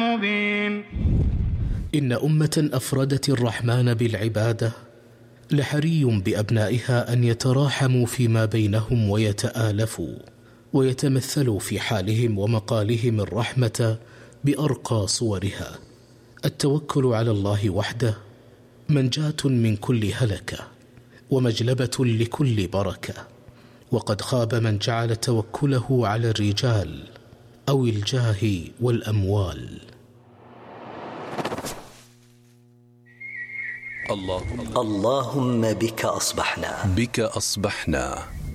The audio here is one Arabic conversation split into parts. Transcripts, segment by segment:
مبين. إن أمة أفردت الرحمن بالعبادة لحري بأبنائها أن يتراحموا فيما بينهم ويتآلفوا ويتمثلوا في حالهم ومقالهم الرحمة بأرقى صورها. التوكل على الله وحده منجاة من كل هلكة ومجلبة لكل بركة، وقد خاب من جعل توكله على الرجال أو الجاه والأموال. اللهم بك أصبحنا. بك أصبحنا.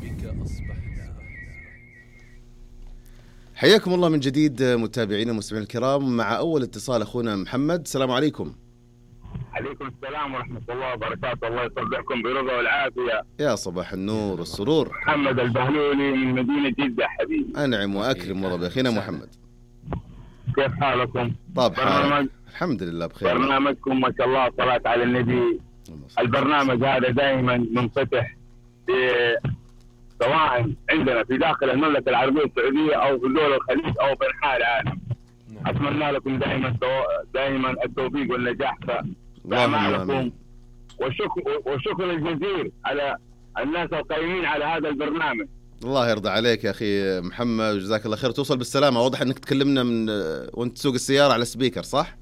حياكم الله من جديد متابعينا ومستمعين الكرام، مع أول اتصال أخونا محمد. السلام عليكم. عليكم السلام ورحمة الله وبركاته. الله يصبحكم برضا والعافية. يا صباح النور والسرور. محمد البهلولي من مدينة جدة حبيبي. أنعم وأكرم والله بأخينا محمد. كيف حالكم؟ طب حالك؟ الحمد لله بخير. برنامجكم ما شاء الله صلاة على النبي. البرنامج هذا دائما منفتح سواء عندنا في داخل المملكة العربية السعودية أو في دول الخليج أو في أنحاء العالم. أتمنى لكم دائما التوفيق والنجاح في أعمالكم، والشكر الجزيل على الناس القائمين على هذا البرنامج. الله يرضى عليك يا أخي محمد، جزاك الله خير. توصل بالسلامة. واضح أنك تكلمنا من وأنت تسوق السيارة على سبيكر، صح؟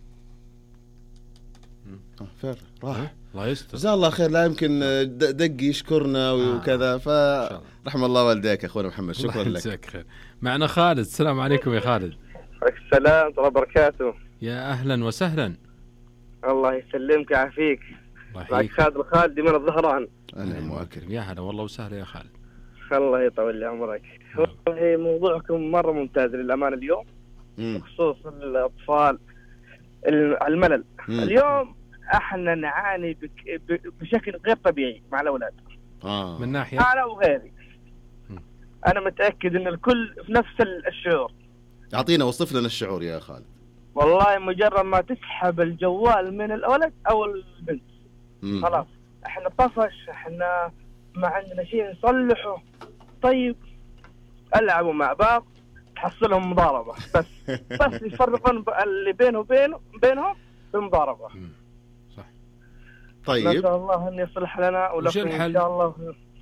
فير راح. الله يستر. جزاه الله خير. لا يمكن دق يشكرنا وكذا، فرحم الله والديك أخونا محمد. شكرا لك. جزاك خير. معنا خالد. السلام عليكم يا خالد. عليكم السلام ورحمة الله وبركاته. يا أهلا وسهلا. الله يسلمك ويعافيك. معك خالد الخالدي من الظهران. أهلا وأكرم. يا هلا والله وسهلا يا خالد. الله يطول لي عمرك. والله موضوعكم مرة ممتاز للأمانة اليوم، بخصوص الأطفال الملل. اليوم احنا نعاني بشكل غير طبيعي مع الأولاد. من ناحية أنا وغيري. أنا متأكد إن الكل في نفس الشعور. أعطينا، وصف لنا الشعور يا خالد. والله مجرد ما تسحب الجوال من الولد أو البنت خلاص احنا طفش، احنا ما عندنا شيء نصلحه. طيب ألعبوا مع بعض تحصلهم مضاربة بس يفرقون اللي بينهم بمضاربة. صح. طيب نسأل الله أن يصلح لنا ولكم إن شاء الله.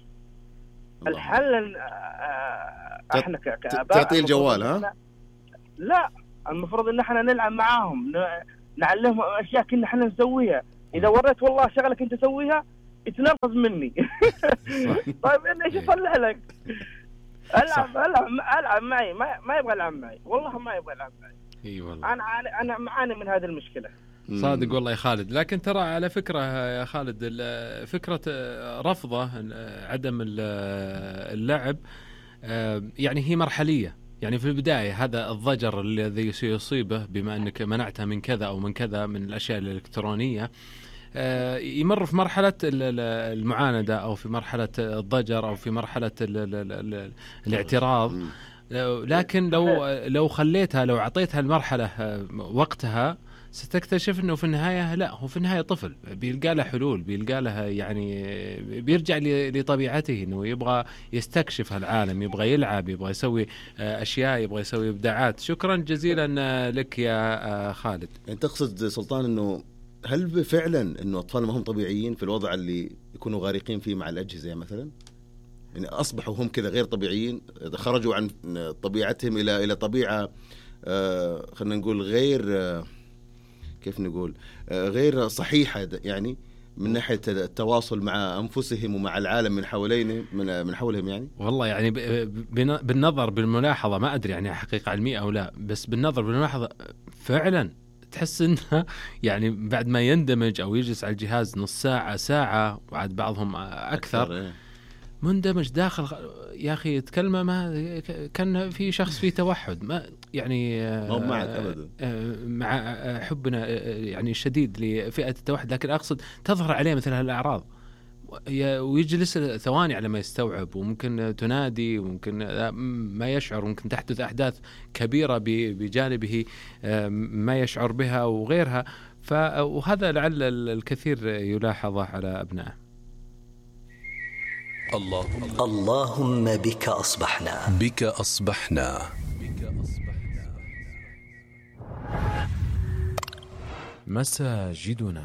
الحل احنا كآباء تعطي الجوال. ها لا، المفروض ان احنا نلعب معاهم، نعلمهم اشياء كنا احنا نسويها. اذا وريت والله شغلك انت تسويها يتنرفز مني. طيب انا ايش اصلح لك؟ العب معي، ما يبغى يلعب معي، والله ما يبغى يلعب معي. اي والله انا معاني من هذه المشكله. صادق والله يا خالد. لكن ترى على فكرة يا خالد، فكرة رفضه عدم اللعب يعني هي مرحلية. يعني في البداية هذا الضجر الذي سيصيبه بما أنك منعته من كذا أو من كذا من الأشياء الإلكترونية، يمر في مرحلة المعاندة أو في مرحلة الضجر أو في مرحلة الاعتراض. لكن لو خليتها، لو أعطيتها المرحلة وقتها، ستكتشف أنه في النهاية لا، هو في النهاية طفل بيلقى له حلول، بيلقى له يعني بيرجع لطبيعته أنه يبغى يستكشف العالم، يبغى يلعب، يبغى يسوي أشياء، يبغى يسوي إبداعات. شكرا جزيلا لك يا خالد. يعني تقصد سلطان أنه هل فعلا أنه أطفال ما هم طبيعيين في الوضع اللي يكونوا غارقين فيه مع الأجهزة مثلا؟ يعني أصبحوا هم كذا غير طبيعيين، خرجوا عن طبيعتهم إلى طبيعة خلينا نقول غير كيف نقول غير صحيحة، يعني من ناحية التواصل مع أنفسهم ومع العالم من حولهم يعني. والله يعني بالنظر بالملاحظة، ما أدري يعني حقيقة علمية أو لا، بس بالنظر بالملاحظة فعلا تحس إنه يعني بعد ما يندمج أو يجلس على الجهاز نص ساعة ساعة، وعاد بعضهم أكثر مندمج داخل. يا أخي يتكلم ما كان في شخص فيه توحد، ما يعني معك أبدا مع حبنا يعني الشديد لفئة التوحد، لكن أقصد تظهر عليه مثل هالأعراض ويجلس ثواني على ما يستوعب، وممكن تنادي وممكن ما يشعر، وممكن تحدث أحداث كبيرة بجانبه ما يشعر بها وغيرها. وهذا لعل الكثير يلاحظه على أبنائه. اللهم بك أصبحنا. بك أصبحنا. مساجدنا.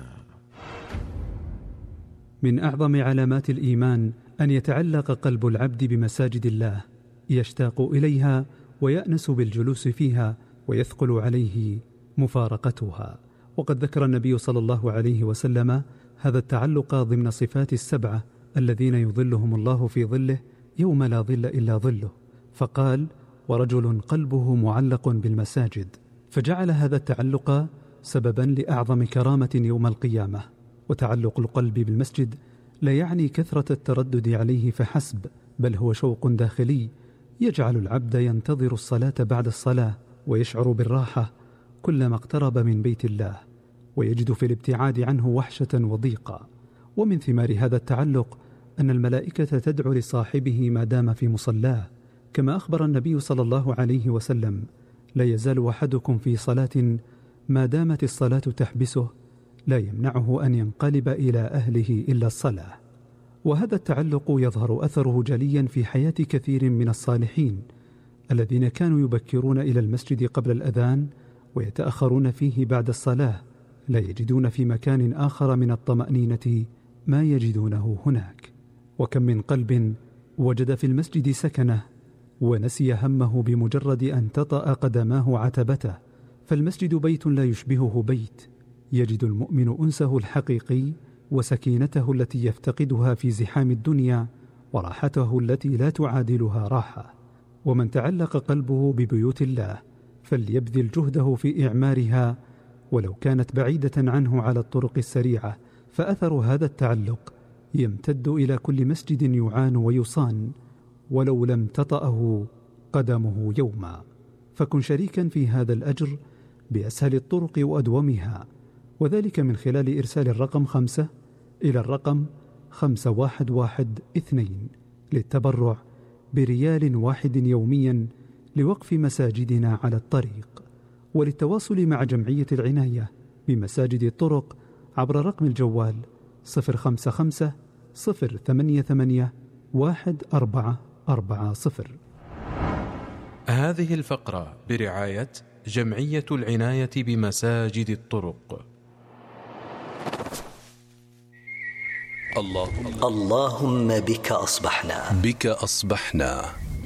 من أعظم علامات الإيمان أن يتعلق قلب العبد بمساجد الله، يشتاق إليها ويأنس بالجلوس فيها، ويثقل عليه مفارقتها. وقد ذكر النبي صلى الله عليه وسلم هذا التعلق ضمن صفات السبعة الذين يظلهم الله في ظله يوم لا ظل إلا ظله، فقال: ورجل قلبه معلق بالمساجد، فجعل هذا التعلق سببا لأعظم كرامة يوم القيامة. وتعلق القلب بالمسجد لا يعني كثرة التردد عليه فحسب، بل هو شوق داخلي يجعل العبد ينتظر الصلاة بعد الصلاة، ويشعر بالراحة كلما اقترب من بيت الله، ويجد في الابتعاد عنه وحشة وضيقا. ومن ثمار هذا التعلق أن الملائكة تدعو لصاحبه ما دام في مصلاه، كما أخبر النبي صلى الله عليه وسلم: لا يزال أحدكم في صلاة ما دامت الصلاة تحبسه، لا يمنعه أن ينقلب إلى أهله إلا الصلاة. وهذا التعلق يظهر أثره جليا في حياة كثير من الصالحين الذين كانوا يبكرون إلى المسجد قبل الأذان ويتأخرون فيه بعد الصلاة، لا يجدون في مكان آخر من الطمأنينة ما يجدونه هناك. وكم من قلب وجد في المسجد سكنه ونسي همه بمجرد أن تطأ قدماه عتبته. فالمسجد بيت لا يشبهه بيت، يجد المؤمن أنسه الحقيقي وسكينته التي يفتقدها في زحام الدنيا، وراحته التي لا تعادلها راحة. ومن تعلق قلبه ببيوت الله فليبذل جهده في إعمارها ولو كانت بعيدة عنه على الطرق السريعة، فأثر هذا التعلق يمتد إلى كل مسجد يعان ويصان ولو لم تطأه قدمه يوما. فكن شريكا في هذا الأجر بأسهل الطرق وأدومها، وذلك من خلال إرسال الرقم 5 إلى الرقم 5112 للتبرع بريال واحد يوميا لوقف مساجدنا على الطريق. وللتواصل مع جمعية العناية بمساجد الطرق عبر رقم الجوال 055 088 1440. هذه الفقرة برعاية جمعية العناية بمساجد الطرق. اللهم بك أصبحنا. بك أصبحنا.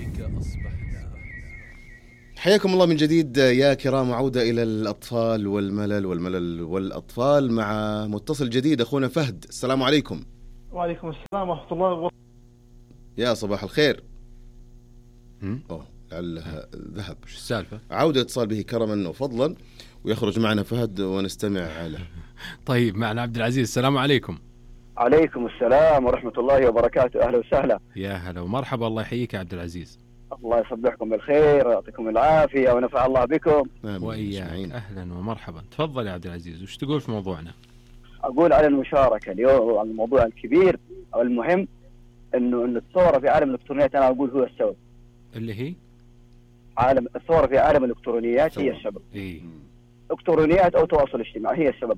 حياكم الله من جديد يا كرام، عودة إلى الأطفال والملل والأطفال مع متصل جديد أخونا فهد. السلام عليكم. وعليكم السلام ورحمة الله وبركاته. يا صباح الخير. لعلها ذهب. شو السالفة؟ عودة اتصال به كرما وفضلا، ويخرج معنا فهد ونستمع له. طيب معنا عبد العزيز. السلام عليكم. عليكم السلام ورحمة الله وبركاته. أهلا وسهلا. يا هلا ومرحبا. الله يحييك يا عبد العزيز. الله يصبحكم بالخير ويعطيكم العافية ونفع الله بكم. وإياك. أهلا ومرحبا. تفضل يا عبد العزيز، وش تقول في موضوعنا؟ أقول على المشاركة اليوم، عن الموضوع الكبير أو المهم، إنه الثورة في عالم الإلكترونيات أنا أقول هو السبب. اللي هي الثورة في عالم الإلكترونيات هي السبب. إلكترونيات أو تواصل اجتماعي هي السبب.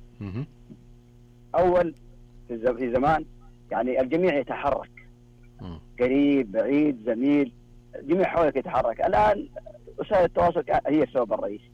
أول في زمان يعني الجميع يتحرك، قريب بعيد زميل، الجميع حولك يتحرك. الآن وسائل التواصل هي السبب الرئيسي.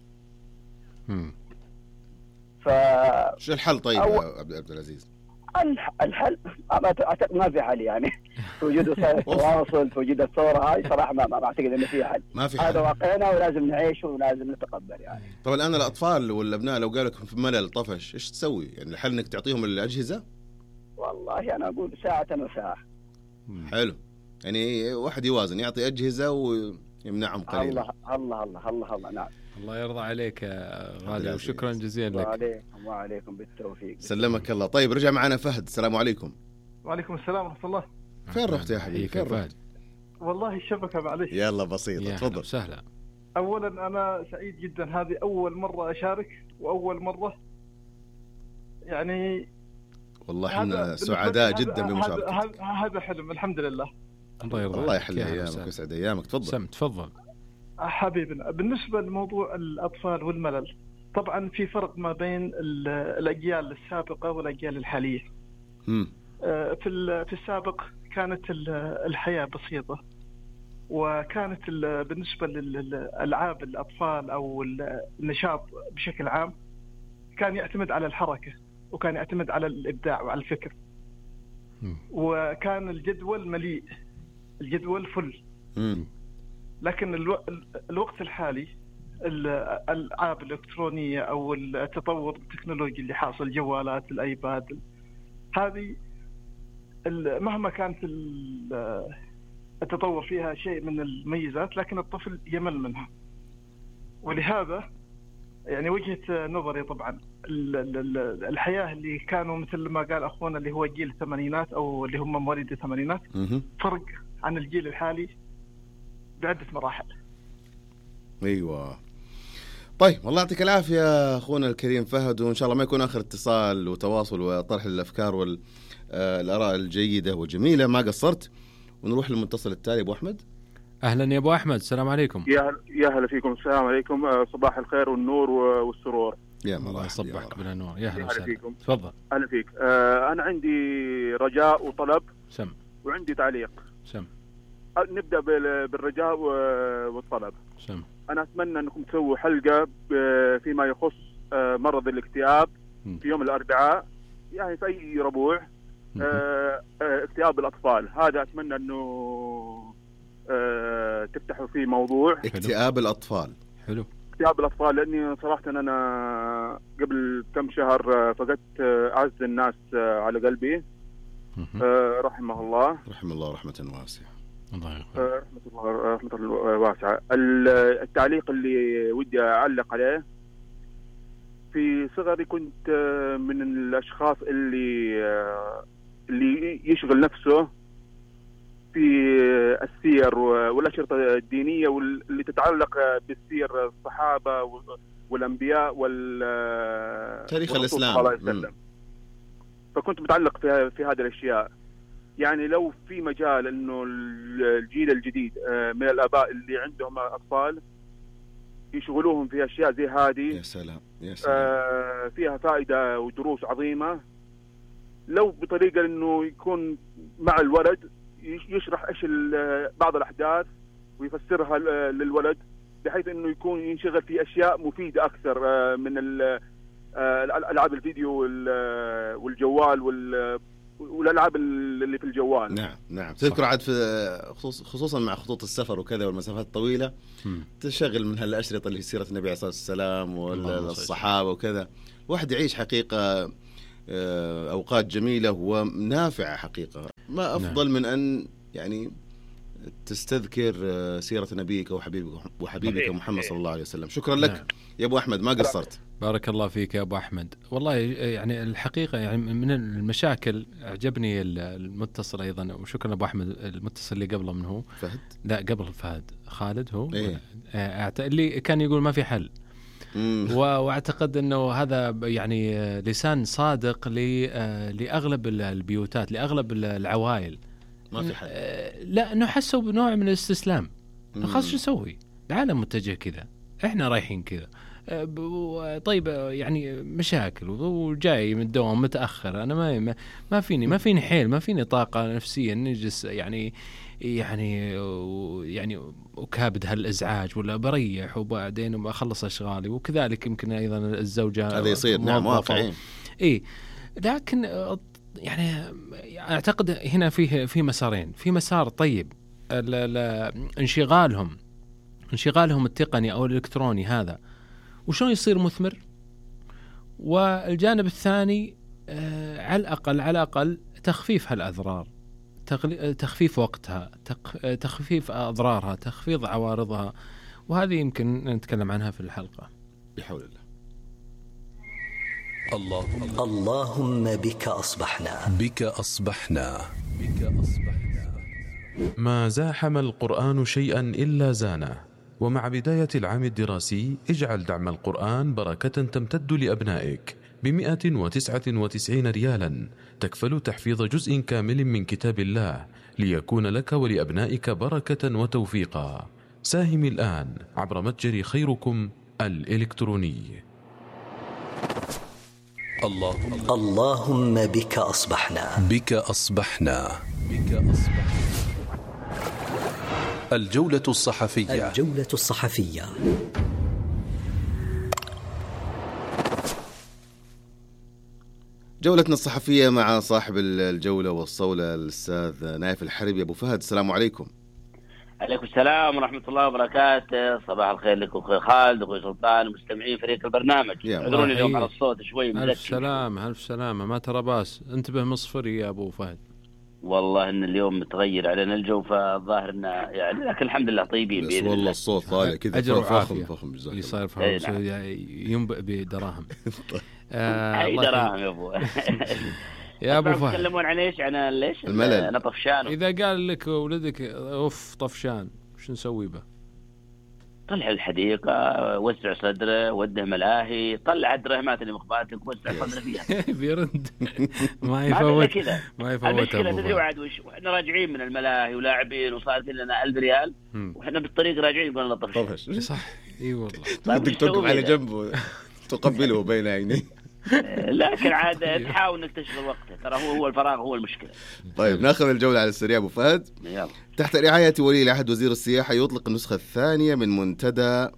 شو الحل طيب يا عبد العزيز؟ الحل ما في حل يعني. في وجود وسائل التواصل، في وجود الثورة هاي صراحة ما أعتقد إنه في حل. ما في حل. هذا واقعنا ولازم نعيشه ولازم نتقبل يعني. طب الآن الأطفال والأبناء لو قالوا لكم في ملل طفش إيش تسوي؟ يعني الحل إنك تعطيهم الأجهزة؟ والله أنا أقول ساعة وساعة. حلو، يعني واحد يوازن، يعطي أجهزة ويمنعهم قليلا. الله الله الله الله. نعم. الله يرضى عليك يا غالي، وشكرا جزيلا لك. وعليكم بالتوفيق. سلمك الله. طيب رجع معنا فهد. السلام عليكم. وعليكم السلام ورحمة الله. فين رحت يا حبيبي؟ فين رحت؟ والله الشبكة معلش. يلا بسيطة، تفضل. سهلة. أولا أنا سعيد جدا، هذه أول مرة أشارك وأول مرة يعني. والله احنا سعداء جدا بمشاركتك. هذا حلم، الحمد لله. الله يرضى. الله يحلي ايامك ويسعد ايامك. تفضل. تفضل حبيبنا. بالنسبه لموضوع الاطفال والملل، طبعا في فرق ما بين الاجيال السابقه والاجيال الحاليه. في السابق كانت الحياه بسيطه، وكانت بالنسبه للالعاب الاطفال او النشاط بشكل عام كان يعتمد على الحركة، وكان يعتمد على الإبداع وعلى الفكر. وكان الجدول مليء، الجدول فل. لكن الوقت الحالي الألعاب الإلكترونية أو التطور التكنولوجي اللي حاصل، الجوالات، الأيباد، هذه مهما كانت التطور فيها شيء من الميزات، لكن الطفل يمل منها. ولهذا يعني وجهة نظري طبعا الحياة اللي كانوا مثل ما قال أخونا اللي هو جيل الثمانينات أو اللي هم مواليد الثمانينات فرق عن الجيل الحالي بعدة مراحل. أيوة. طيب والله يعطيك العافية أخونا الكريم فهد، وإن شاء الله ما يكون آخر اتصال وتواصل وطرح الأفكار والآراء الجيدة والجميلة، ما قصرت. ونروح للمتصل التالي أبو أحمد. أهلا يا أبو أحمد، السلام عليكم. يا هلا فيكم. السلام عليكم. صباح الخير والنور والسرور. يا الله يصبحك بالنور. يا هلا فيكم. تفضل. أهلا فيك. أنا عندي رجاء وطلب. سم. وعندي تعليق. سم. نبدأ بالرجاء والطلب. سم. أنا أتمنى أنكم تسووا حلقة فيما يخص مرض الاكتئاب في يوم الأربعاء، يعني في أي ربوع. اكتئاب الأطفال، هذا أتمنى أنه تفتحوا فيه موضوع اكتئاب الأطفال. حلو. اكتئاب الأطفال، لأني صراحة أنا قبل كم شهر فقدت أعز الناس على قلبي، رحمه الله. رحمه الله رحمة واسعة. الله يغفر. رحمة الله واسعة. التعليق اللي ودي أعلق عليه، في صغري كنت من الأشخاص اللي يشغل نفسه في السير والأشرطة الدينية واللي تتعلق بالسير الصحابة والأنبياء تاريخ الإسلام. فكنت متعلق في هذه الأشياء. يعني لو في مجال إنه الجيل الجديد من الآباء اللي عندهم أطفال يشغلوهم في أشياء زي هذه، يا سلام يا سلام، فيها فائدة ودروس عظيمة. لو بطريقة إنه يكون مع الولد يشرح إيش بعض الأحداث ويفسرها للولد، بحيث إنه يكون ينشغل في أشياء مفيدة أكثر من الألعاب الفيديو والجوال والألعاب اللي في الجوال. نعم. تذكر عاد في خصوصا مع خطوط السفر وكذا والمسافات الطويلة، تشغل من هالأشرطة اللي في سيرة النبي عليه الصلاة والسلام والصحابة وكذا، واحد يعيش حقيقة أوقات جميلة ونافعة حقيقة. ما أفضل من أن يعني تستذكر سيرة نبيك وحبيبك محمد صلى الله عليه وسلم. شكرا لك يا أبو أحمد، ما قصرت. بارك الله فيك يا أبو أحمد. والله يعني الحقيقة يعني من المشاكل عجبني المتصل أيضا، وشكرا أبو أحمد. المتصل اللي قبله من هو فهد؟ لا قبل فهد، خالد هو اللي كان يقول ما في حل. واعتقد انه هذا يعني لسان صادق لاغلب البيوتات، لاغلب العوائل. ما في حل. لا، انه حسوا بنوع من الاستسلام. خلاص شو نسوي؟ العالم متجه كذا، احنا رايحين كذا. طيب يعني مشاكل وجاي من الدوام متاخر، انا ما فيني حيل، ما فيني طاقه نفسيه نجلس يعني أكابد هالإزعاج، ولا بريح وبعدين أخلص أشغالي. وكذلك يمكن أيضا الزوجة هذا يصير. نعم واقعين. لكن يعني أعتقد هنا في مسارين. في مسار طيب انشغالهم التقني أو الإلكتروني هذا، وشون يصير مثمر. والجانب الثاني على الأقل تخفيف هالأضرار، تخفيف وقتها، تخفيف أضرارها، تخفيض عوارضها. وهذه يمكن نتكلم عنها في الحلقة بحول الله. اللهم بك أصبحنا. ما زاحم القرآن شيئا إلا زانه. ومع بداية العام الدراسي اجعل دعم القرآن بركة تمتد لأبنائك ب199 ريالا، تكفل تحفيظ جزء كامل من كتاب الله ليكون لك ولأبنائك بركة وتوفيقا. ساهم الآن عبر متجر خيركم الإلكتروني. اللهم بك أصبحنا. الجولة الصحفية. جولتنا الصحفية مع صاحب الجولة والصولة الأستاذ نايف الحربي. أبو فهد، السلام عليكم. عليكم السلام ورحمة الله وبركاته. صباح الخير لكم أخوي خالد وأخوي سلطان ومستمعين فريق البرنامج. اعذروني اليوم على الصوت شوي مزكي. ألف سلامة ألف سلامة، ما ترى باس، انتبه مصفري يا أبو فهد. والله إن اليوم متغير علينا الجو، فالظاهر إن يعني لكن الحمد لله طيبين بإذن الله. والله الصوت طالع كذا فخم اللي صاير فخم ينبئ بدراهم. أي دراهم يا أبو. يا أبو فهد تتكلمون عن إيش؟ عن ليش؟ الملل. أنا طفشان. إذا قال لك ولدك أوف طفشان وش نسوي به؟ طلع الحديقة، وسع صدره، وده ملاهي، طلع الدرهمات اللي مخباتك وسع صدره فيها. بيرد ما يفوت ما يفوت. المشكلة تدري وعد وش؟ وإحنا راجعين من الملاهي ولاعبين وصار لنا 1000 ريال وإحنا بالطريق راجعين يقولنا طفش. صح إي والله. بدك توقف على جنبه تقبله بين عينيه. لكن عاد تحاول انك تشغل وقته، ترى هو الفراغ هو المشكله. طيب ناخذ الجوله على السريع. ابو فهد، يلا. تحت رعايه ولي العهد وزير السياحه يطلق النسخه الثانيه من منتدى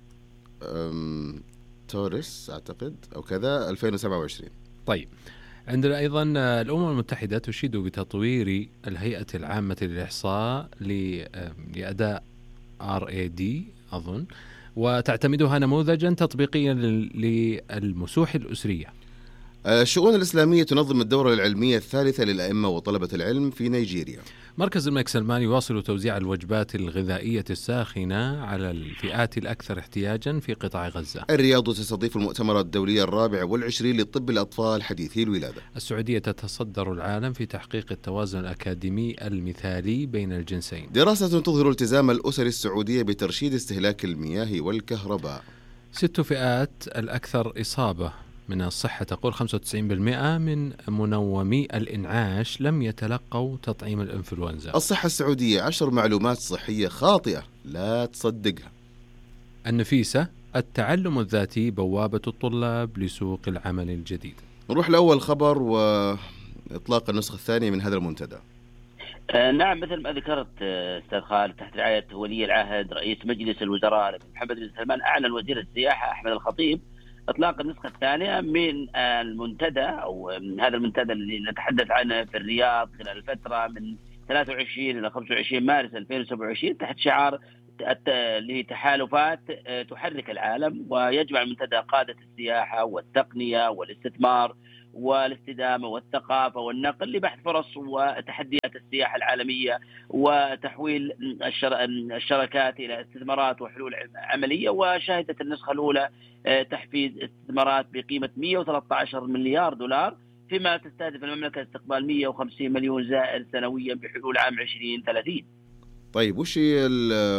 تورس اعتقد او كذا 2027. طيب عندنا ايضا الامم المتحده تشيد بتطوير الهيئه العامه للاحصاء لاداء RAD اظن، وتعتمدها نموذجا تطبيقيا للمسوح الأسرية. الشؤون الإسلامية تنظم الدورة العلمية الثالثة للأئمة وطلبة العلم في نيجيريا. مركز الملك سلمان يواصل توزيع الوجبات الغذائية الساخنة على الفئات الأكثر احتياجا في قطاع غزة. الرياض تستضيف المؤتمر الدولي 24 لطب الأطفال حديثي الولادة. السعودية تتصدر العالم في تحقيق التوازن الأكاديمي المثالي بين الجنسين. دراسة تظهر التزام الأسر السعودية بترشيد استهلاك المياه والكهرباء. 6 فئات الأكثر إصابة من الصحة تقول 95% من منومي الإنعاش لم يتلقوا تطعيم الإنفلونزا. الصحة السعودية 10 معلومات صحية خاطئة لا تصدقها. النفيسة التعلم الذاتي بوابة الطلاب لسوق العمل الجديد. نروح لأول خبر وإطلاق النسخة الثانية من هذا المنتدى. نعم، مثل ما ذكرت أستاذ خالد، تحت رعاية ولي العهد رئيس مجلس الوزراء محمد بن سلمان أعلن وزير السياحة أحمد الخطيب إطلاق النسخة الثانية من المنتدى أو هذا المنتدى اللي نتحدث عنه في الرياض خلال الفترة من 23 إلى 25 مارس 2027 تحت شعار لتحالفات تحرك العالم، ويجمع المنتدى قادة السياحة والتقنية والاستثمار والاستدامة والثقافة والنقل لبحث فرص وتحديات السياحة العالمية وتحويل الشركات إلى استثمارات وحلول عملية. وشهدت النسخة الأولى تحفيز استثمارات بقيمة 113 مليار دولار، فيما تستهدف المملكة استقبال 150 مليون زائر سنويا بحلول عام 2030. طيب وش هي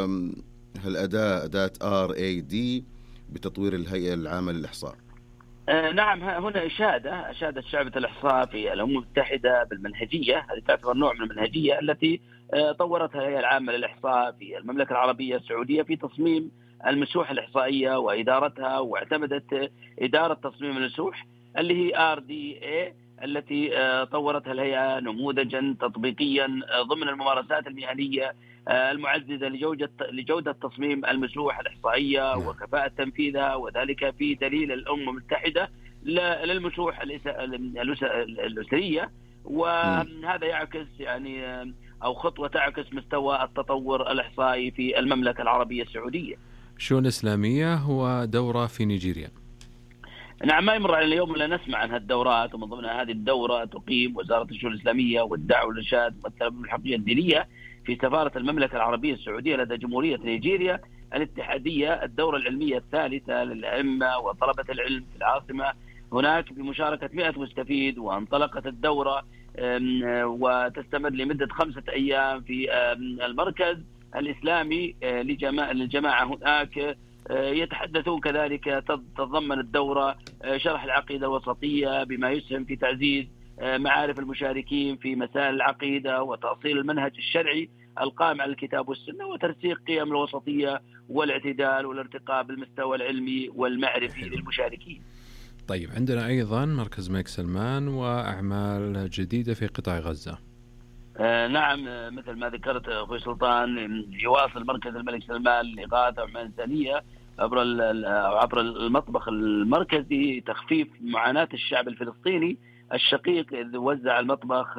أداة RAD بتطوير الهيئة العامة للإحصاء؟ نعم، هنا أشادت شعبة الإحصاء في الأمم المتحدة بالمنهجية، هذه تعتبر نوع من المنهجية التي طورتها الهيئة العامة للإحصاء في المملكة العربية السعودية في تصميم المسوح الإحصائية وإدارتها، واعتمدت إدارة تصميم المسوح اللي هي RDA التي طورتها الهيئة نموذجا تطبيقيا ضمن الممارسات المهنية المعززة لجودة تصميم المسوح الإحصائية وكفاءة تنفيذها، وذلك في دليل الأمم المتحدة للمسوح الأسرية. وهذا يعكس يعني أو خطوة تعكس مستوى التطور الإحصائي في المملكة العربية السعودية. شؤون إسلامية هو دورة في نيجيريا. نعم، ما يمر على اليوم إلا نسمع عن هالدورات، ومن ضمنها هذه الدورة تقيم وزارة الشؤون الإسلامية والدعوة والإرشاد ممثلة بالحقية الدينية في سفارة المملكة العربية السعودية لدى جمهورية نيجيريا الاتحادية الدورة العلمية الثالثة للأئمة وطلبة العلم في العاصمة هناك بمشاركة 100 مستفيد. وانطلقت الدورة وتستمر لمدة 5 أيام في المركز الإسلامي للجماعة هناك. يتحدثون كذلك تتضمن الدورة شرح العقيدة الوسطية بما يسهم في تعزيز معارف المشاركين في مسائل العقيدة وتأصيل المنهج الشرعي القائم على الكتاب والسنة وترسيخ قيم الوسطية والاعتدال والارتقاء بالمستوى العلمي والمعرفي للمشاركين. طيب عندنا أيضا مركز الملك سلمان وأعمال جديدة في قطاع غزة. نعم، مثل ما ذكرت أخوي سلطان، يواصل مركز الملك سلمان الإغاثة وأعمال إنسانية عبر المطبخ المركزي تخفيف معاناة الشعب الفلسطيني الشقيق، إذ وزع المطبخ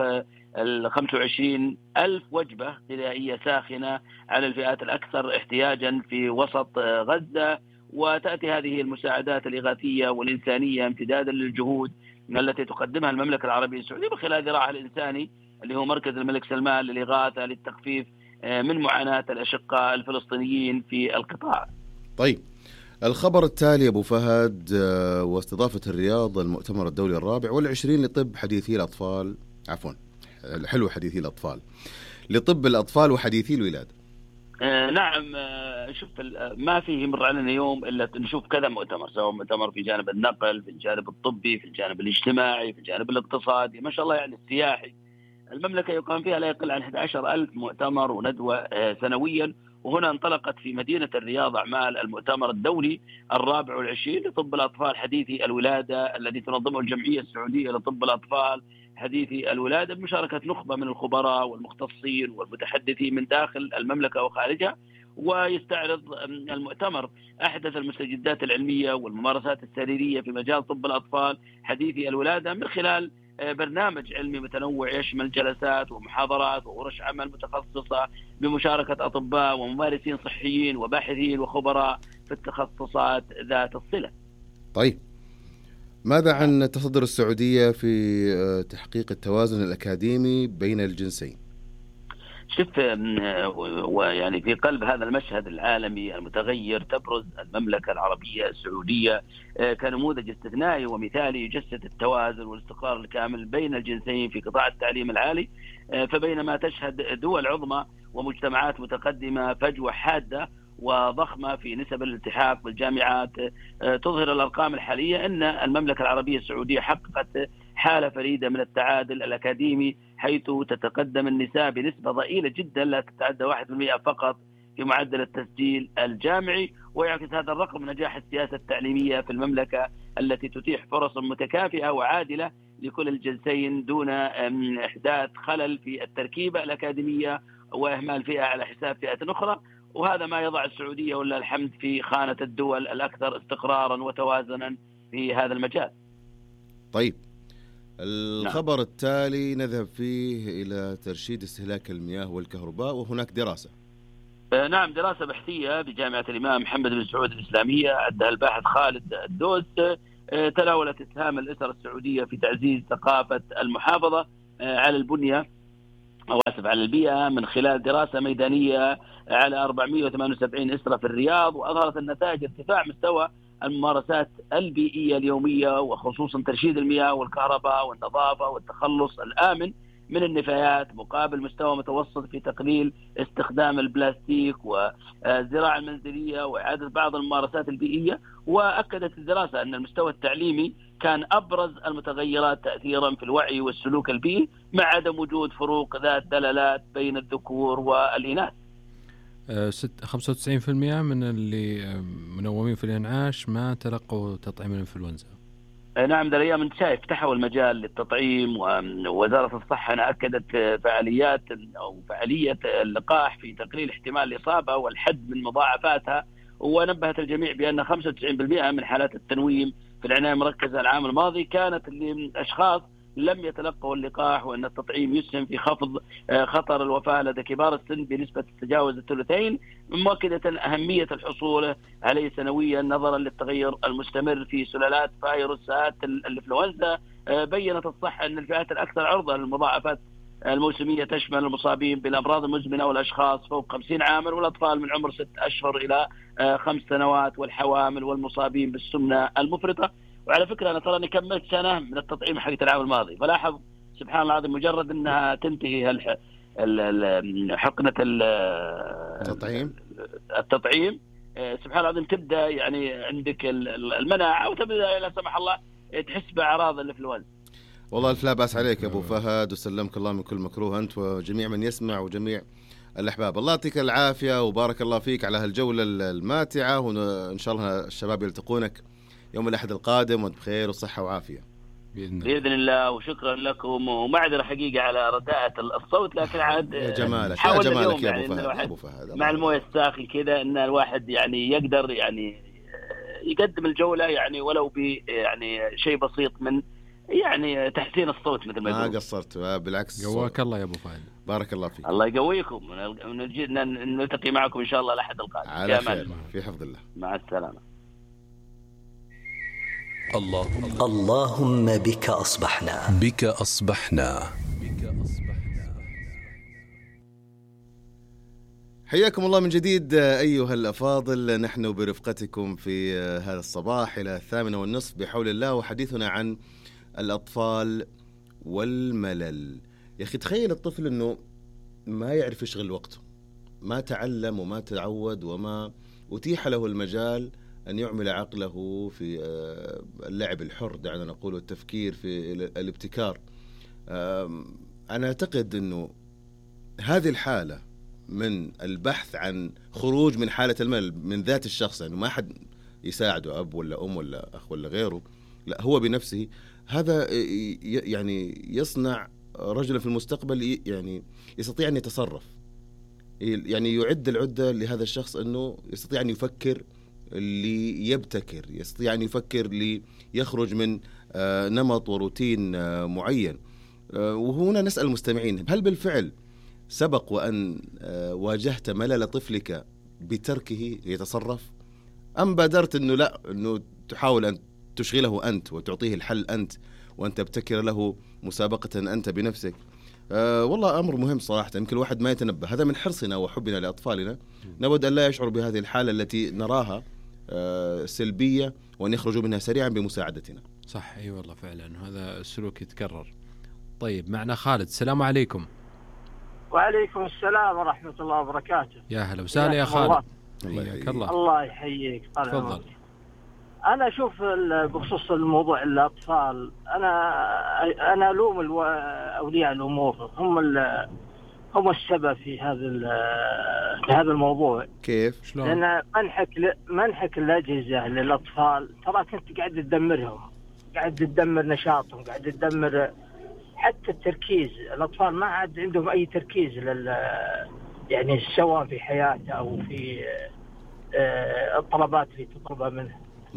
25,000 وجبة غذائية ساخنة على الفئات الأكثر احتياجا في وسط غزة. وتأتي هذه المساعدات الإغاثية والإنسانية امتدادا للجهود التي تقدمها المملكة العربية السعودية من خلال ذراعها الإنساني اللي هو مركز الملك سلمان للإغاثة للتخفيف من معاناة الأشقاء الفلسطينيين في القطاع. طيب، الخبر التالي أبو فهد، واستضافة الرياض المؤتمر الدولي الرابع والعشرين لطب حديثي الأطفال، عفوا حلو حديثي الأطفال، لطب الأطفال وحديثي الولادة. نعم، شوف ما فيه مر علينا يوم إلا نشوف كذا مؤتمر، سواء مؤتمر في جانب النقل، في الجانب الطبي، في الجانب الاجتماعي، في الجانب الاقتصادي، ما شاء الله يعني السياحي. المملكة يقام فيها لا يقل عن 11,000 مؤتمر وندوة سنويا. وهنا انطلقت في مدينة الرياض أعمال المؤتمر الدولي 24 لطب الأطفال حديثي الولادة الذي تنظمه الجمعية السعودية لطب الأطفال حديثي الولادة بمشاركة نخبة من الخبراء والمختصين والمتحدثين من داخل المملكة وخارجها. ويستعرض المؤتمر أحدث المستجدات العلمية والممارسات السريرية في مجال طب الأطفال حديثي الولادة من خلال برنامج علمي متنوع يشمل جلسات ومحاضرات وورش عمل متخصصة بمشاركة أطباء وممارسين صحيين وباحثين وخبراء في التخصصات ذات الصلة. طيب، ماذا عن تصدر السعودية في تحقيق التوازن الأكاديمي بين الجنسين؟ شوف، ويعني في قلب هذا المشهد العالمي المتغير تبرز المملكة العربية السعودية كنموذج استثنائي ومثالي يجسد التوازن والاستقرار الكامل بين الجنسين في قطاع التعليم العالي. فبينما تشهد دول عظمى ومجتمعات متقدمة فجوة حادة وضخمة في نسب الالتحاق بالجامعات، تظهر الأرقام الحالية أن المملكة العربية السعودية حققت حالة فريدة من التعادل الأكاديمي، حيث تتقدم النساء بنسبة ضئيلة جدا لا تتعدى 1% فقط في معدل التسجيل الجامعي. ويعكس هذا الرقم نجاح السياسة التعليمية في المملكة التي تتيح فرص متكافئة وعادلة لكل الجنسين دون إحداث خلل في التركيبة الأكاديمية وإهمال فئة على حساب فئة أخرى. وهذا ما يضع السعودية ولله الحمد في خانة الدول الأكثر استقرارا وتوازنا في هذا المجال. طيب، الخبر التالي نذهب فيه إلى ترشيد استهلاك المياه والكهرباء، وهناك دراسة. نعم، دراسة بحثية بجامعة الإمام محمد بن سعود الإسلامية أدها الباحث خالد الدوس تناولت إسهام الأسر السعودية في تعزيز ثقافة المحافظة على البنية على البيئة من خلال دراسة ميدانية على 478 أسرة في الرياض. وأظهرت النتائج ارتفاع مستوى الممارسات البيئية اليومية وخصوصا ترشيد المياه والكهرباء والنظافة والتخلص الآمن من النفايات مقابل مستوى متوسط في تقليل استخدام البلاستيك والزراعة المنزلية وإعادة بعض الممارسات البيئية. وأكدت الدراسة أن المستوى التعليمي كان أبرز المتغيرات تأثيرا في الوعي والسلوك البيئي مع عدم وجود فروق ذات دلالات بين الذكور والإناث. 95% من اللي منومين في الإنعاش ما تلقوا تطعيم الإنفلونزا. نعم، ذا الأيام أنت شايف فتحوا المجال للتطعيم، ووزارة الصحة أكدت فعالية اللقاح في تقليل احتمال الإصابة والحد من مضاعفاتها. ونبهت الجميع بأن 95% من حالات التنويم في العناية المركزة العام الماضي كانت لأشخاص لم يتلقوا اللقاح، وأن التطعيم يسهم في خفض خطر الوفاة لدى كبار السن بنسبة تتجاوز 2/3، مؤكدة أهمية الحصول عليه سنويا نظرا للتغير المستمر في سلالات فيروسات الإنفلونزا. بيّنت الصحة أن الفئات الأكثر عرضة للمضاعفات الموسمية تشمل المصابين بالأمراض المزمنة والأشخاص فوق 50 عاما والأطفال من عمر 6 أشهر إلى 5 سنوات والحوامل والمصابين بالسمنة المفرطة. وعلى فكرة أنا ترى كملت سنة من التطعيم حق العام الماضي، فلاحظ سبحان الله العظيم مجرد أنها تنتهي حقنة التطعيم سبحان الله العظيم تبدأ يعني عندك المناعة وتبدأ لا سمح الله تحس بأعراض الإنفلونزا. والله الف لا بأس عليك أبو فهد، وسلمك الله من كل مكروه أنت وجميع من يسمع وجميع الأحباب. الله يعطيك العافية وبارك الله فيك على هالجولة الماتعة، وإن شاء الله الشباب يلتقونك يوم الأحد القادم وانت بخير وصحة وعافية بإذن الله. وشكرا لكم، ومعذرة حقيقة على رداءة الصوت، لكن عاد يا جمالك يا جمالك يا أبو فهد مع المويه الساخن كذا إن الواحد يعني يقدر يعني يقدم الجولة يعني ولو يعني شيء بسيط من يعني تحسين الصوت مثل ما يقولون. ما قصرت بالعكس. قواك الله يا أبو فهد. بارك الله فيك. الله يقويكم. نلتقي معكم إن شاء الله الأحد القادم. على خير في حفظ الله. مع السلامة. اللهم بك أصبحنا. بك أصبحنا. حياكم الله من جديد أيها الأفاضل، نحن برفقتكم في هذا الصباح إلى 8:30 بحول الله، وحديثنا عن الأطفال والملل. يا أخي تخيل الطفل أنه ما يعرف يشغل وقته، ما تعلم وما تعود وما أتيح له المجال أن يعمل عقله في اللعب الحر، دعنا نقول، التفكير في الابتكار. أنا أعتقد أنه هذه الحالة من البحث عن خروج من حالة الملل من ذات الشخص، يعني ما حد يساعده، أب ولا أم ولا أخ ولا غيره، لا هو بنفسه، هذا يعني يصنع رجلا في المستقبل يعني يستطيع أن يتصرف، يعني يعد العدة لهذا الشخص أنه يستطيع أن يفكر، ليبتكر، يستطيع أن يفكر ليخرج من نمط وروتين معين. وهنا نسأل المستمعين، هل بالفعل سبق وأن واجهت ملل طفلك بتركه يتصرف، أم بادرت أنه لا، أنه تحاول أن تشغله أنت وتعطيه الحل أنت، وأن تبتكر له مسابقة أنت بنفسك؟ والله أمر مهم صراحة، يمكن الواحد ما يتنبه. هذا من حرصنا وحبنا لأطفالنا، نود أن لا يشعر بهذه الحالة التي نراها سلبية، وأن يخرجوا منها سريعا بمساعدتنا. صح، أي والله فعلا هذا السلوك يتكرر. طيب معنا خالد، السلام عليكم. وعليكم السلام ورحمة الله وبركاته. يا هلا وسهلا يا خالد. الله يحييك. الله يحييك. تفضل. أنا أشوف بخصوص الموضوع الأطفال، أنا ألوم أولياء الأمور، هم السبب في هذا الموضوع. كيف؟ شلون؟ لأن منحك الأجهزة للأطفال ترى كنت قاعد تدمرهم، قاعد تدمر نشاطهم، قاعد تدمر حتى التركيز. الأطفال ما عاد عندهم أي تركيز يعني سواء في حياته أو في الطلبات اللي تطلبها منه.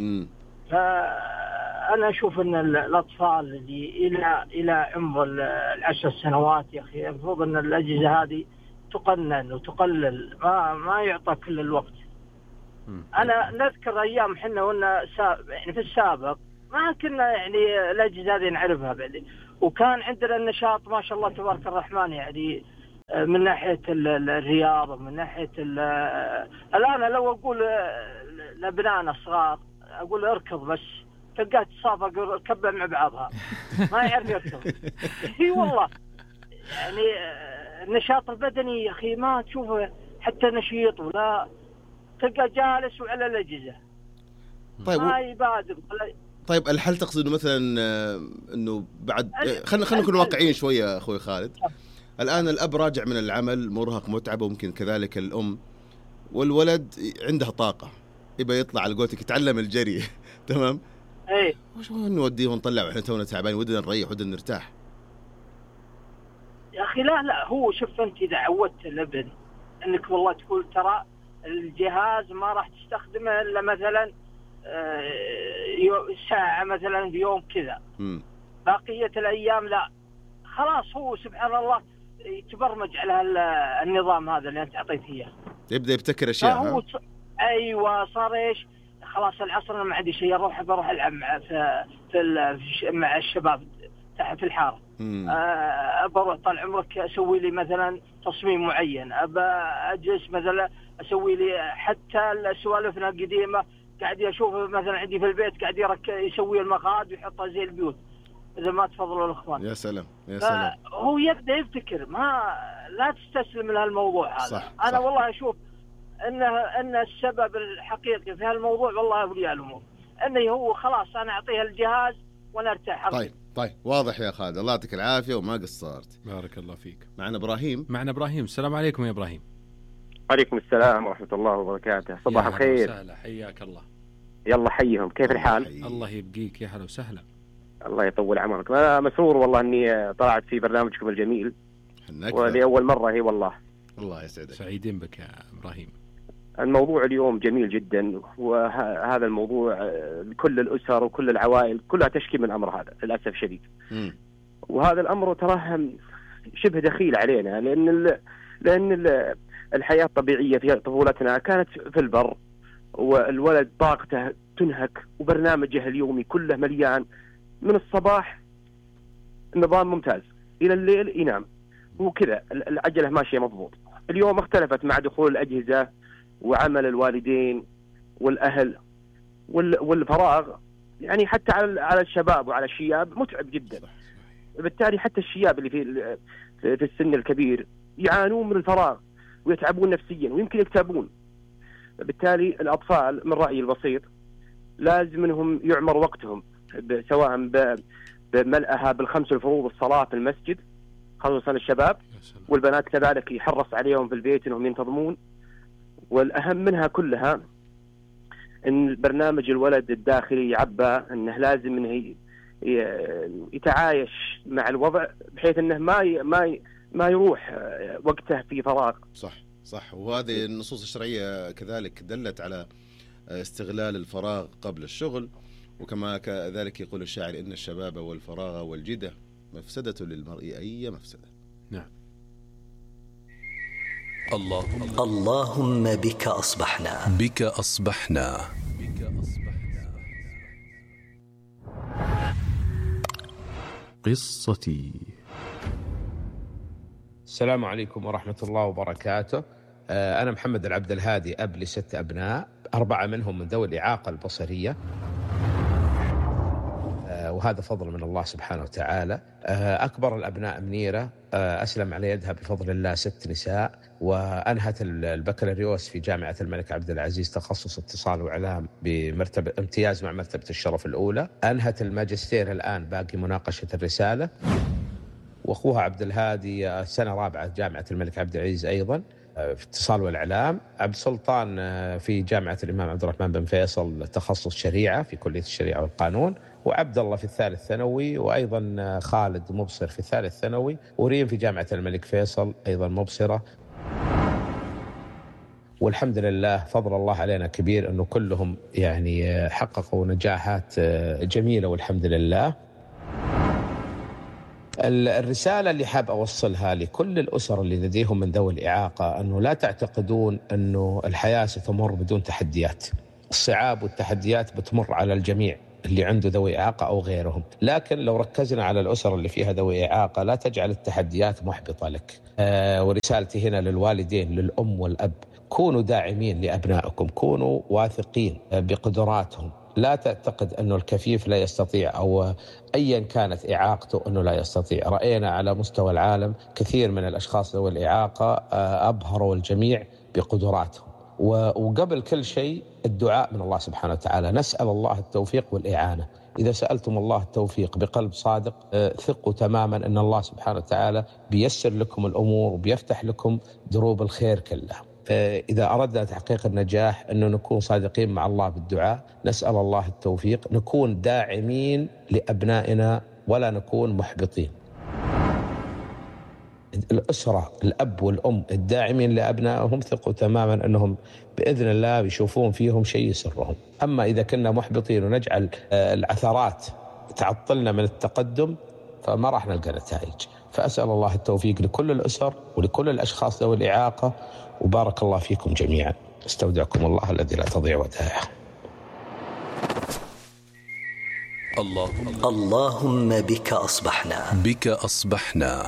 فأنا أشوف أن الأطفال اللي إلى عمر 10 سنوات يا أخي المفروض أن الأجهزة هذه تقنن وتقلل، ما يعطى كل الوقت. أنا نذكر أيام حنا ونا يعني في السابق ما كنا يعني الأجهزة هذه نعرفها بعدين، وكان عندنا النشاط ما شاء الله تبارك الرحمن، يعني من ناحية الرياضة، من ناحية الآن لو أقول لأبنائنا الصغار أقول اركض بس تلقاه تصافق كبه مع بعضها، ما يعرف يركض. اي والله يعني النشاط البدني يا أخي ما تشوفه حتى نشيط، ولا تلقى جالس وعلى الأجهزة. طيب ما يبادر. طيب الحل تقصد مثلا انه بعد خلينا نكون واقعيين شويه اخوي خالد. الان الاب راجع من العمل مرهق متعب، وممكن كذلك الام، والولد عنده طاقه يبقى يطلع على قولتك يتعلم الجري تمام. ايه وش نوديه ونطلع واحنا تونا تعبانين، ودنا نريح ودنا نرتاح يا اخي. لا هو شوف انت اذا عودت الابن انك والله تقول ترى الجهاز ما راح تستخدمه الا مثلا ساعة مثلا بيوم كذا، بقية الأيام لا، خلاص هو سبحان الله يتبرمج على النظام هذا اللي أنت أعطيته إياه، يبدأ يبتكر أشياء. أيوة صار إيش، خلاص العصر أنا ما عندي شيء، بروح ألعب مع الشباب تحت في الحارة، بروح طال عمرك أسوي لي مثلا تصميم معين، أجلس مثلا أسوي لي حتى السوالفنا القديمة قاعد يشوف مثلا عندي في البيت قاعد يسوي المقعد ويحطها زي البيوت إذا ما تفضلوا الأخوان. يا سلام يا سلام. هو يبدأ يبتكر، لا تستسلم لهالموضوع هذا. صح أنا صح. والله أشوف أن السبب الحقيقي في هالموضوع والله أولياء الأمور، أنه هو خلاص أنا أعطيه الجهاز وأنا أرتاح. طيب واضح يا خالد، الله يعطيك العافية وما قصرت. بارك الله فيك. معنا إبراهيم. السلام عليكم يا إبراهيم. عليكم السلام ورحمة الله وبركاته. صباح الخير. يا هلا حياك الله. يلا حيهم، كيف الحال؟ الله يبقيك، يا هلا وسهلا. الله يطول عمرك. أنا مسرور والله أني طلعت في برنامجكم الجميل ولأول مرة. هي والله الله يسعدك. سعيدين بك يا إبراهيم. الموضوع اليوم جميل جدا، وهذا الموضوع كل الأسر وكل العوائل كلها تشكي من الأمر هذا للأسف الشديد. وهذا الأمر تراه شبه دخيل علينا، لأن الحياة الطبيعية في طفولتنا كانت في البر، والولد طاقته تنهك، وبرنامجه اليومي كله مليان من الصباح نظام ممتاز إلى الليل ينام، وكذا العجلة ماشية مضبوط. اليوم اختلفت مع دخول الأجهزة وعمل الوالدين والأهل والفراغ، يعني حتى على الشباب وعلى الشياب متعب جدا. بالتالي حتى الشياب اللي في السن الكبير يعانون من الفراغ ويتعبون نفسيا ويمكن يكتئبون. بالتالي الأطفال من رأيي البسيط لازم انهم يعمر وقتهم سواء بملئها بالخمس الفروض الصلاة في المسجد، خصوصا الشباب، والبنات كذلك يحرص عليهم في البيت انهم ينتظمون. والأهم منها كلها ان برنامج الولد الداخلي يعبى انه لازم انه يتعايش مع الوضع بحيث انه ما يروح وقته في فراغ. صح. وهذه النصوص الشرعية كذلك دلت على استغلال الفراغ قبل الشغل، وكما كذلك يقول الشاعر إن الشباب والفراغ والجدة مفسدة للمرء أي مفسدة. نعم. اللهم بك أصبحنا. بك أصبحنا. قصتي. السلام عليكم ورحمة الله وبركاته. أنا محمد العبد الهادي، أب ل6 أبناء، 4 منهم من ذوي الإعاقة البصرية، وهذا فضل من الله سبحانه وتعالى. أكبر الأبناء منيرة أسلم على يدها بفضل الله 6 نساء، وأنهت البكالوريوس في جامعة الملك عبد العزيز تخصص اتصال وإعلام بمرتبة امتياز مع مرتبة الشرف الأولى. أنهت الماجستير الآن باقي مناقشة الرسالة. وأخوها عبد الهادي سنة رابعة جامعة الملك عبد العزيز أيضا في اتصال والإعلام. عبد السلطان في جامعة الإمام عبد الرحمن بن فيصل تخصص شريعة في كلية الشريعة والقانون. وعبد الله في الثالث ثانوي، وأيضا خالد مبصر في الثالث ثانوي، وريم في جامعة الملك فيصل أيضا مبصرة. والحمد لله فضل الله علينا كبير أنه كلهم يعني حققوا نجاحات جميلة والحمد لله. الرسالة اللي حاب أوصلها لكل الأسر اللي لديهم من ذوي الإعاقة أنه لا تعتقدون أنه الحياة ستمر بدون تحديات. الصعاب والتحديات بتمر على الجميع اللي عنده ذوي إعاقة أو غيرهم، لكن لو ركزنا على الأسر اللي فيها ذوي إعاقة لا تجعل التحديات محبطة لك. ورسالتي هنا للوالدين للأم والأب، كونوا داعمين لأبنائكم، كونوا واثقين بقدراتهم. لا تعتقد أنه الكفيف لا يستطيع أو أيا كانت إعاقته أنه لا يستطيع. رأينا على مستوى العالم كثير من الأشخاص ذوي الإعاقة أبهروا الجميع بقدراتهم. وقبل كل شيء الدعاء من الله سبحانه وتعالى، نسأل الله التوفيق والإعانة. إذا سألتم الله التوفيق بقلب صادق ثقوا تماما أن الله سبحانه وتعالى بيسر لكم الأمور وبيفتح لكم دروب الخير كلها. إذا أردنا تحقيق النجاح أنه نكون صادقين مع الله بالدعاء، نسأل الله التوفيق، نكون داعمين لأبنائنا ولا نكون محبطين. الأسرة الأب والأم الداعمين لأبنائهم ثقوا تماما أنهم بإذن الله بيشوفون فيهم شيء يسرهم. أما إذا كنا محبطين ونجعل العثرات تعطلنا من التقدم فما راح نلقى نتائج. فأسأل الله التوفيق لكل الأسر ولكل الأشخاص ذوي الإعاقة، وبارك الله فيكم جميعا. استودعكم الله الذي لا تضيع ودائعه. اللهم بك أصبحنا. بك أصبحنا.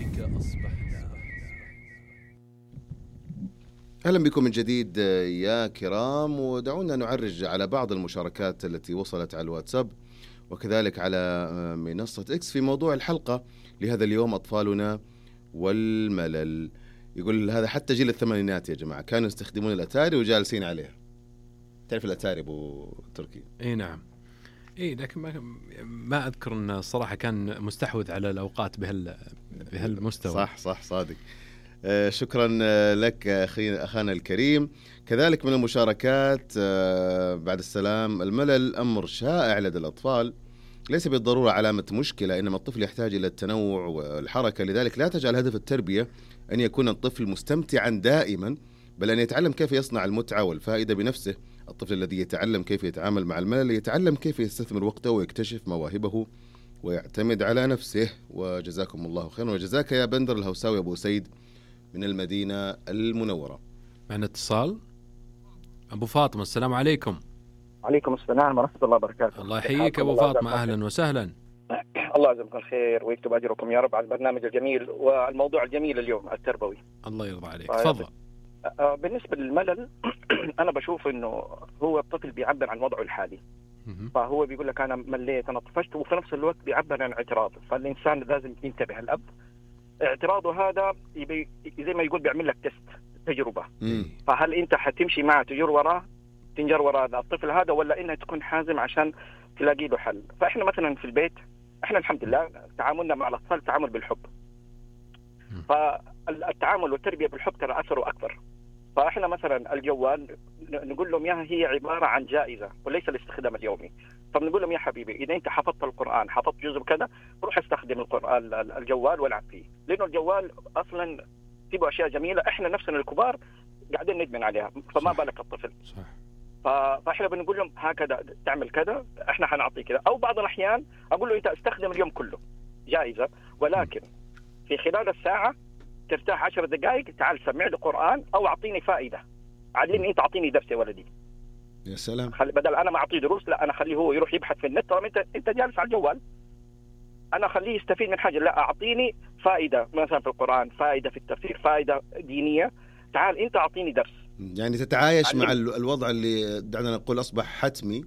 أهلا بكم من جديد يا كرام، ودعونا نعرج على بعض المشاركات التي وصلت على الواتساب وكذلك على منصة إكس في موضوع الحلقة لهذا اليوم، أطفالنا والملل. يقول هذا حتى جيل الثمانينات يا جماعة كانوا يستخدمون الأتاري وجالسين عليها. تعرف الأتاري أبو تركي؟ إيه نعم. إيه لكن ما أذكر أن الصراحة كان مستحوذ على الأوقات بهالمستوى. صح صادق. شكرا لك أخانا الكريم. كذلك من المشاركات بعد السلام، الملل أمر شائع لدى الأطفال، ليس بالضرورة علامة مشكلة، إنما الطفل يحتاج إلى التنوع والحركة، لذلك لا تجعل هدف التربية أن يكون الطفل مستمتعا دائما بل أن يتعلم كيف يصنع المتعة والفائدة بنفسه. الطفل الذي يتعلم كيف يتعامل مع الملل يتعلم كيف يستثمر وقته ويكتشف مواهبه ويعتمد على نفسه. وجزاكم الله خيرا، وجزاك يا بندر الهوساوي أبو سيد من المدينة المنورة. معنا اتصال. أبو فاطمة، السلام عليكم. عليكم السلام ورحمة الله وبركاته. الله يحييك أبو فاطمة، أهلا وسهلا. الله يجزاكم الخير ويكتب أجركم يا رب على البرنامج الجميل والموضوع الجميل اليوم التربوي. الله يرضى عليك، تفضل. بالنسبة للملل أنا بشوف إنه هو الطفل بيعبر عن وضعه الحالي، فهو بيقول لك أنا مليت أنا طفشت، وفي نفس الوقت بيعبر عن اعتراض. فالإنسان لازم ينتبه. الأب اعتراضه هذا زي ما يقول بيعمل لك تجربة. فهل أنت حتمشي معه تنجر وراء الطفل هذا، ولا إنها تكون حازم عشان تلاقي له حل؟ فإحنا مثلا في البيت إحنا الحمد لله تعاملنا مع الأطفال تعامل بالحب، فالتعامل والتربية بالحب ترى أثره أكبر. فإحنا مثلا الجوال نقول لهم إياها هي عبارة عن جائزة وليس الاستخدام اليومي. فبنقول لهم يا حبيبي إذا أنت حفظت القرآن، حفظت جزء كذا، روح استخدم الجوال والعب فيه، لأنه الجوال أصلا فيه أشياء جميلة إحنا نفسنا الكبار قاعدين ندمن عليها، فما بالك الطفل. صح. فإحنا بنقول لهم هكذا تعمل كذا، إحنا حنعطيك كذا. أو بعض الأحيان أقول له أنت استخدم اليوم كله جائزة، ولكن في خلال الساعة ترتاح 10 دقائق، تعال سمع لي قرآن أو أعطيني فائدة، علمني أنت، أعطيني درس يا ولدي. يا سلام. بدل أنا ما أعطيه دروس، لا أنا أخليه هو يروح يبحث في النت. طالما أنت جالس على الجوال، أنا أخليه يستفيد من حاجة، لا أعطيني فائدة مثلا في القرآن، فائدة في التفسير، فائدة دينية، تعال أنت أعطيني درس. يعني تتعايش مع الوضع اللي دعنا نقول أصبح حتمي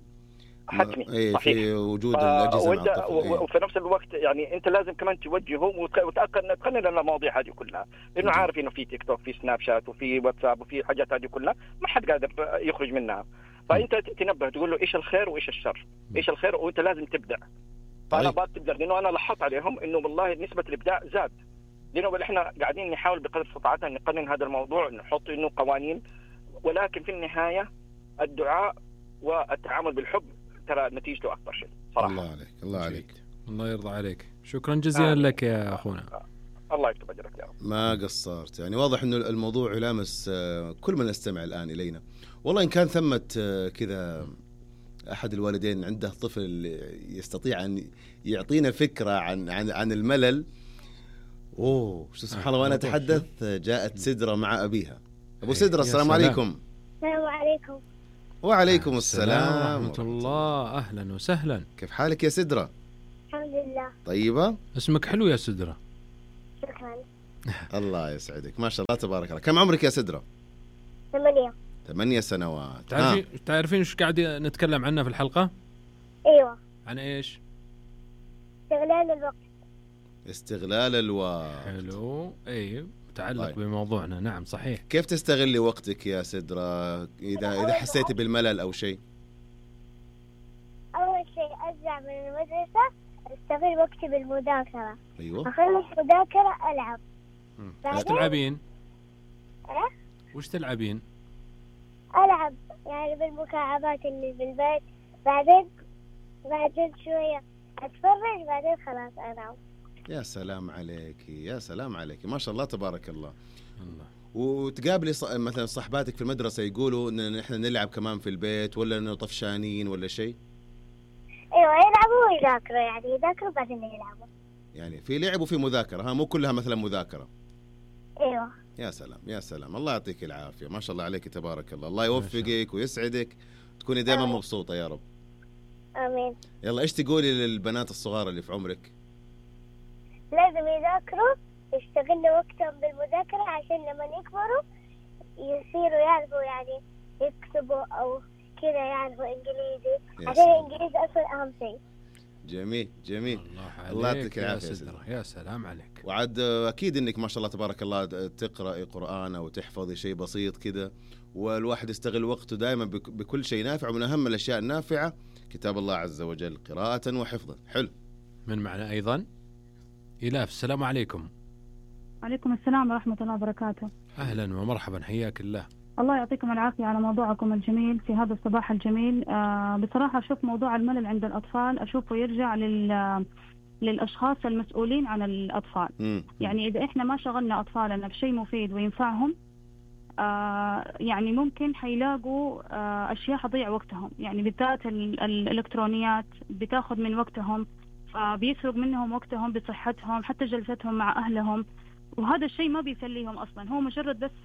صحيح. في وجود الأجهزة مع الطفل. وفي نفس الوقت يعني أنت لازم كمان توجههم وتقنن المواضيع هذه كلها، لأنه عارف إنه في تيك توك، في سناب شات، وفي واتساب، وفي حاجات هذه كلها ما حد قادر يخرج منها. فأنت تنبه تقول له إيش الخير وإيش الشر، إيش الخير، وأنت لازم تبدع. فأنا تبدأ، لأنه أنا لاحظت عليهم إنه والله نسبة الإبداع زاد، لأنه إحنا قاعدين نحاول بقدر استطاعتنا نقنن هذا الموضوع، نحط إنه قوانين، ولكن في النهاية الدعاء والتعامل بالحب ترى نتيجته أكبر شيء صراحة. الله عليك، الله عليك، الله يرضى عليك. شكرا جزيلا لك يا أخونا. الله يكتب أجرك يا رب. ما قصرت. يعني واضح إنه الموضوع يلامس كل من يستمع الآن إلينا. والله إن كان ثمة كذا أحد الوالدين عنده طفل يستطيع أن يعطينا فكرة عن الملل. سبحان الله. وأنا أتحدث جاءت سدرة مع أبيها. أبو سدرة، السلام عليكم. السلام عليكم. وعليكم السلام ورحمة الله. أهلا وسهلا. كيف حالك يا سدرة؟ الحمد لله. طيبة؟ اسمك حلو يا سدرة. شكرا. الله يسعدك، ما شاء الله تبارك الله. كم عمرك يا سدرة؟ 8. 8 سنوات. تعرفين ايش قاعد نتكلم عنه في الحلقة؟ ايوه. عن ايش؟ استغلال الوقت. استغلال الوقت. حلو. اي متعلق بموضوعنا. نعم صحيح. كيف تستغلي وقتك يا سدرة إذا حسيتي بالملل أو شيء؟ أول شيء أرجع من المدرسة أستغل وقتي بالمذاكرة. أيوة. أخلص مذاكرة ألعب. وش تلعبين؟ وش تلعبين؟ ألعب يعني بالمكعبات اللي بالبيت، بعدين شوية أتفرج، بعدين خلاص أنام. يا سلام عليك، يا سلام عليك، ما شاء الله تبارك الله. وتقابلي مثلا صحباتك في المدرسة يقولوا إن إحنا نلعب كمان في البيت، ولا إنه طفشانين ولا شيء؟ أيوة، يلعبوا ويذاكروا، يعني يذاكروا بعدين يلعبوا. يعني في لعب وفي مذاكرة، مو كلها مثلا مذاكرة. أيوة. يا سلام يا سلام، الله يعطيك العافية، ما شاء الله عليك تبارك الله. الله يوفقك ويسعدك، تكوني دائما مبسوطة يا رب. آمين. يلا إيش تقولي للبنات الصغار اللي في عمرك؟ لازم يذاكروا، يستغلوا وقتهم بالمذاكرة عشان لما يكبروا يصيروا يعرفوا يعني يكتبوا أو كذا، يعرفوا إنجليزي، عشان الإنجليزي أصلا أهم شيء. جميل جميل. الله يعطيك العافية يا سدرة. يا سلام عليك. وعد أكيد إنك ما شاء الله تبارك الله تقرأي قرآن أو تحفظي شيء بسيط كذا، والواحد يستغل وقته دائما بكل شيء نافع، ومن أهم الأشياء النافعة كتاب الله عز وجل قراءة وحفظا. حلو. من معنا أيضا إلاف، السلام عليكم. عليكم السلام ورحمة الله وبركاته. أهلا ومرحبا، حياك الله. الله يعطيكم العافية على موضوعكم الجميل في هذا الصباح الجميل. بصراحة أشوف موضوع الملل عند الأطفال أشوفه يرجع للأشخاص المسؤولين عن الأطفال. يعني إذا إحنا ما شغلنا أطفالنا بشيء مفيد وينفعهم، يعني ممكن حيلاقوا أشياء حضيع وقتهم، يعني بالذات الإلكترونيات بتاخذ من وقتهم، فبيسرق منهم وقتهم بصحتهم حتى جلستهم مع أهلهم، وهذا الشيء ما بيسليهم أصلا، هو مجرد بس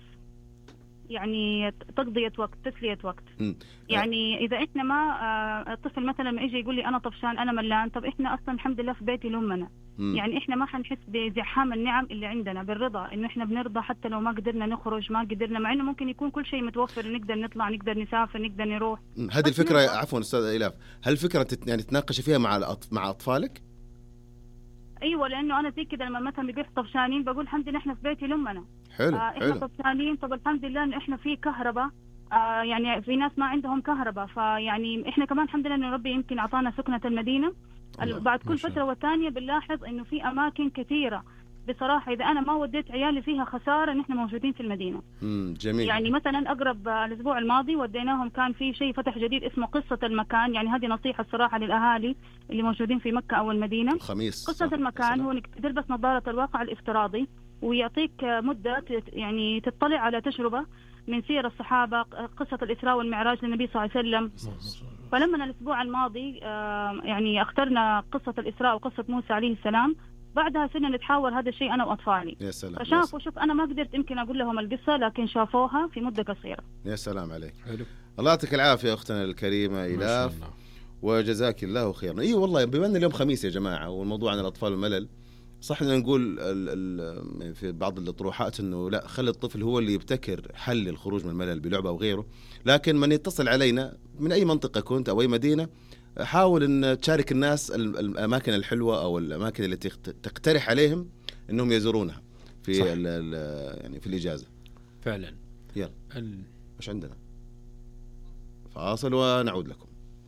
يعني تقضية وقت، تسلية وقت. يعني إذا إحنا ما الطفل مثلا ما يجي يقول لي أنا طفشان أنا ملان، طب إحنا أصلا الحمد لله في بيتي لأمنا، يعني إحنا ما حنحس بزحام النعم اللي عندنا، بالرضا إنه إحنا بنرضى حتى لو ما قدرنا نخرج، ما قدرنا، مع إنه ممكن يكون كل شيء متوفر، نقدر نطلع، نقدر نسافر، نقدر نروح. هذه الفكرة عفوا أستاذ إيلاف، هل الفكرة يعني تناقش فيها مع أطفالك؟ ايوه، لانه انا زي كده لما مثلا بيقول طفشانين بقول الحمد لله احنا في بيتي لامنا. حلو. احنا طفشانين، طب الحمد لله انه احنا في كهرباء، يعني في ناس ما عندهم كهرباء، فيعني احنا كمان الحمد لله انه ربي يمكن اعطانا سكنة المدينة. بعد كل فترة والثانية بنلاحظ انه في اماكن كثيرة بصراحة إذا أنا ما وديت عيالي فيها خسارة إن إحنا موجودين في المدينة. جميل. يعني مثلا أقرب الأسبوع الماضي وديناهم، كان في شيء فتح جديد اسمه قصة المكان، يعني هذه نصيحة الصراحة للأهالي اللي موجودين في مكة أو المدينة. الخميس. قصة المكان هو إنك تلبس نظارة الواقع الافتراضي، ويعطيك مدة يعني تطلع على تجربة من سير الصحابة، قصة الإسراء والمعراج للنبي صلى الله عليه وسلم. فلما الأسبوع الماضي يعني اخترنا قصة الإسراء وقصة موسى عليه السلام، بعدها صرنا نتحاور هذا الشيء أنا وأطفالي. يا سلام. فشافوا شوف أنا ما قدرت يمكن أقول لهم القصة، لكن شافوها في مدة قصيرة. يا سلام عليك. حلو. الله يعطيك العافية أختنا الكريمة إيلاف، وجزاك الله خيرا. إيه والله بما أن اليوم خميس يا جماعة والموضوع عن الأطفال والملل، صح إننا نقول في بعض الأطروحات إنه لا، خلي الطفل هو اللي يبتكر حل الخروج من الملل بلعبة أو غيره، لكن من يتصل علينا من أي منطقة كنت أو أي مدينة، حاول أن تشارك الناس الأماكن الحلوة أو الأماكن التي تقترح عليهم أنهم يزورونها في يعني في الإجازة. فعلا. يلا مش عندنا فاصل ونعود لكم.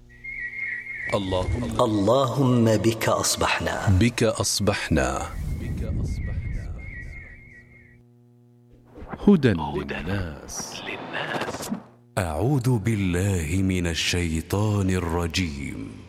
اللهم بك أصبحنا. بك أصبحنا. هدى للناس. أعوذ بالله من الشيطان الرجيم.